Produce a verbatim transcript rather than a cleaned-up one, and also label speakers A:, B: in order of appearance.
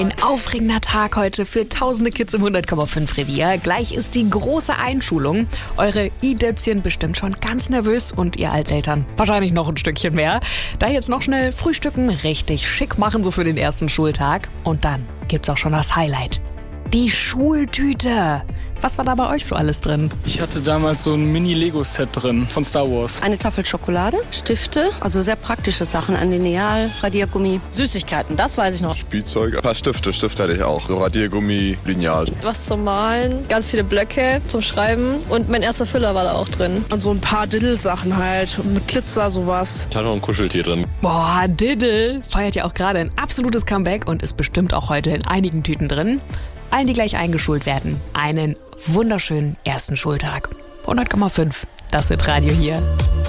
A: Ein aufregender Tag heute für tausende Kids im hundert Komma fünf Revier. Gleich ist die große Einschulung. Eure i-Dötzchen bestimmt schon ganz nervös und ihr als Eltern wahrscheinlich noch ein Stückchen mehr. Da jetzt noch schnell frühstücken, richtig schick machen so für den ersten Schultag. Und dann gibt's auch schon das Highlight. Die Schultüte. Was war da bei euch so alles drin?
B: Ich hatte damals so ein Mini-Lego-Set drin von Star Wars.
C: Eine Tafel Schokolade, Stifte, also sehr praktische Sachen, ein Lineal, Radiergummi.
D: Süßigkeiten, das weiß ich noch.
E: Spielzeug, ein paar Stifte, Stifte hatte ich auch. So Radiergummi, Lineal.
F: Was zum Malen, ganz viele Blöcke zum Schreiben und mein erster Füller war da auch drin.
G: Und so ein paar Diddle-Sachen halt, mit Glitzer, sowas.
H: Ich hatte noch ein Kuscheltier drin.
A: Boah, Diddle feiert ja auch gerade ein absolutes Comeback und ist bestimmt auch heute in einigen Tüten drin. Allen, die gleich eingeschult werden, einen wunderschönen ersten Schultag. hundert Komma fünf, das Hit Radio hier.